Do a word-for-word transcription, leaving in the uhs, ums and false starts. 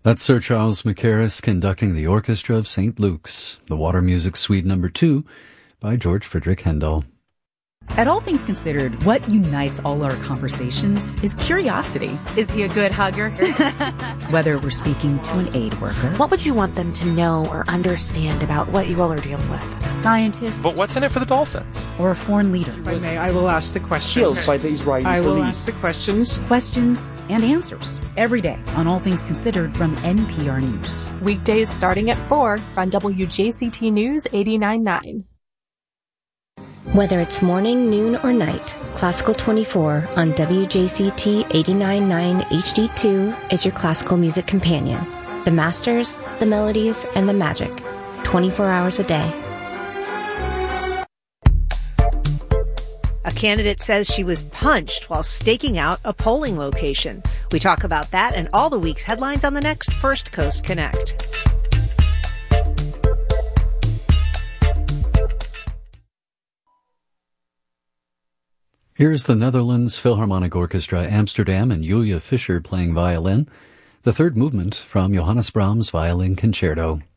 That's Sir Charles Mackerras conducting the Orchestra of Saint Luke's, the Water Music Suite Number Two by George Friedrich Handel. At All Things Considered, what unites all our conversations is curiosity. Is he a good hugger? Whether we're speaking to an aid worker, what would you want them to know or understand about what you all are dealing with? A scientist, but what's in it for the Dolphins? Or a foreign leader. If I may, I will ask the questions. By the Israeli I will police. ask the questions. Questions and answers every day on All Things Considered from N P R News. Weekdays starting at four on W J C T News eighty-nine point nine. Whether it's morning, noon, or night, Classical twenty-four on W J C T eighty-nine point nine H D two is your classical music companion. The masters, the melodies, and the magic. twenty-four hours a day. A candidate says she was punched while staking out a polling location. We talk about that and all the week's headlines on the next First Coast Connect. Here's the Netherlands Philharmonic Orchestra Amsterdam and Julia Fischer playing violin, the third movement from Johannes Brahms' Violin Concerto.